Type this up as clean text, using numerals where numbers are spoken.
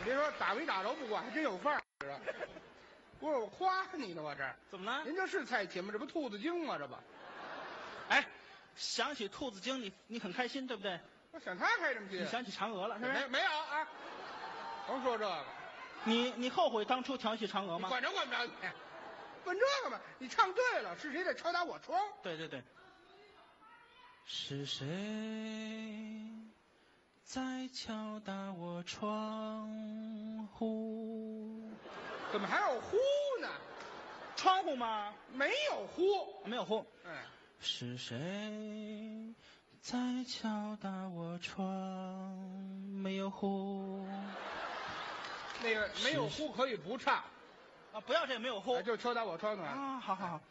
别说打没打着不管，还真有范儿。不是我夸你呢，我这怎么了？ 您这是菜品吗？这不兔子精吗？这不， 哎，想起兔子精，你很开心，对不对？ 我想他开什么心？ 你想起嫦娥了，是不是？ 没有啊？甭说这个， 你后悔当初调戏嫦娥吗？ 你管着管不着你？问这个嘛？你唱对了，是谁在敲打我窗？ 对对对。是谁在敲打我窗户？ 怎么还有呼呢？ 窗户吗？ 没有呼， 没有呼。 哎， 是谁在敲打我窗？没有呼。 那个没有呼可以不唱啊，不要这个没有呼， 就敲打我窗子啊，好好好。